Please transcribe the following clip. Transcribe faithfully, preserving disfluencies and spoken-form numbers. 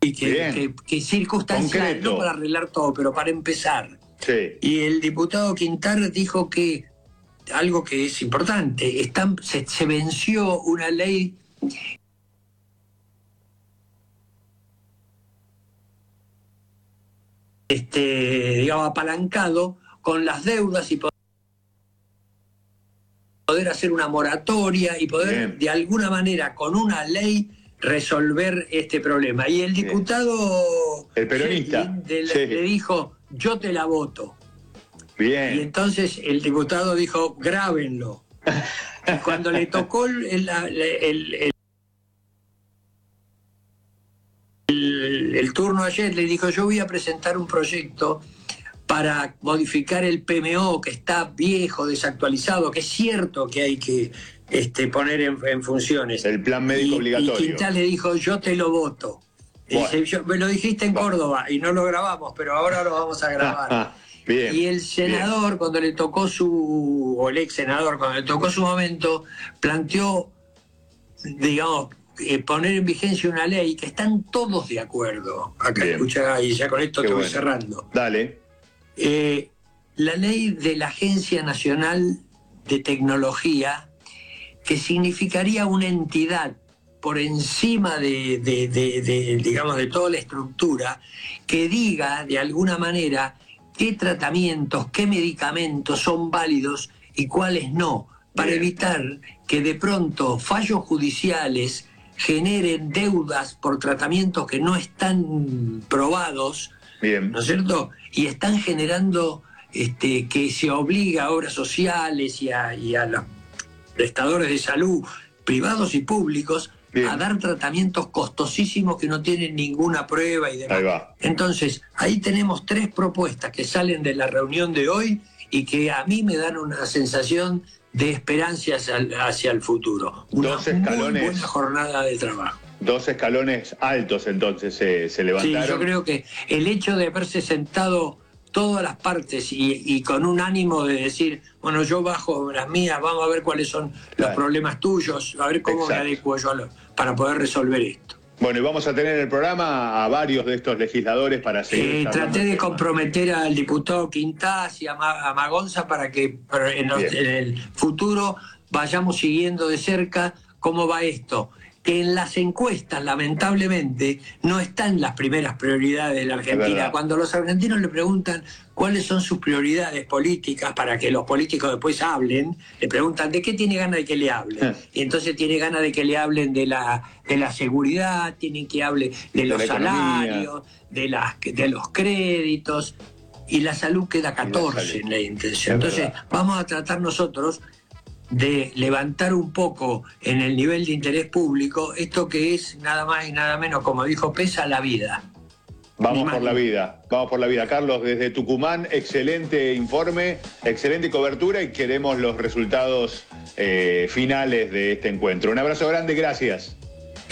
ley que, que, que circunstancial, Concreto. No para arreglar todo, pero para empezar. Sí. Y el diputado Quintar dijo que algo que es importante, están, se, se venció una ley este, digamos, apalancado con las deudas y poder hacer una moratoria y poder Bien. de alguna manera con una ley resolver este problema. Y el diputado el peronista de, de, sí. le dijo, yo te la voto. Bien. Y entonces el diputado dijo, grábenlo. Y cuando le tocó el, el, el, el, el, el turno ayer, le dijo, yo voy a presentar un proyecto para modificar el P M O, que está viejo, desactualizado, que es cierto que hay que este, poner en, en funciones. El plan médico y, obligatorio. Y Quintal le dijo, yo te lo voto. Bueno. Dice, yo, me lo dijiste en bueno. Córdoba y no lo grabamos, pero ahora lo vamos a grabar. Bien, y el senador, bien. cuando le tocó su, o el ex senador, cuando le tocó su momento, planteó, digamos, eh, poner en vigencia una ley que están todos de acuerdo. Acá escucha, y ya con esto Qué te voy bueno. cerrando. Dale. Eh, la ley de la Agencia Nacional de Tecnología, que significaría una entidad por encima de, de, de, de, digamos, de toda la estructura, que diga de alguna manera qué tratamientos, qué medicamentos son válidos y cuáles no, para Bien. evitar que de pronto fallos judiciales generen deudas por tratamientos que no están probados, Bien. ¿no es cierto? Y están generando este, que se obliga a obras sociales y a, y a los prestadores de salud, privados y públicos, Bien. a dar tratamientos costosísimos que no tienen ninguna prueba y demás. Ahí va. Entonces, ahí tenemos tres propuestas que salen de la reunión de hoy y que a mí me dan una sensación de esperanza hacia, hacia el futuro. Una Dos escalones, muy buena jornada de trabajo. Dos escalones altos entonces se, se levantaron. Sí, yo creo que el hecho de haberse sentado todas las partes y, y con un ánimo de decir, bueno, yo bajo las mías, vamos a ver cuáles son claro. los problemas tuyos, a ver cómo Exacto. me adecuo yo a lo, para poder resolver esto. Bueno, y vamos a tener en el programa a varios de estos legisladores para seguir. Eh, traté de comprometer al diputado Quintás y a, Ma, a Magonza para que en, los, en el futuro vayamos siguiendo de cerca cómo va esto. Que en las encuestas, lamentablemente, no están las primeras prioridades de la Argentina. Cuando los argentinos le preguntan cuáles son sus prioridades políticas para que los políticos después hablen, le preguntan de qué tiene ganas de que le hablen. Y entonces tiene ganas de que le hablen de la, de la seguridad, tienen que hablen de los salarios, de, las, de los créditos, y la salud queda catorce en la intención. Entonces vamos a tratar nosotros de levantar un poco en el nivel de interés público esto que es nada más y nada menos, como dijo Pesa, la vida. Vamos por la vida, vamos por la vida. Carlos, desde Tucumán, excelente informe, excelente cobertura y queremos los resultados eh, finales de este encuentro. Un abrazo grande, gracias.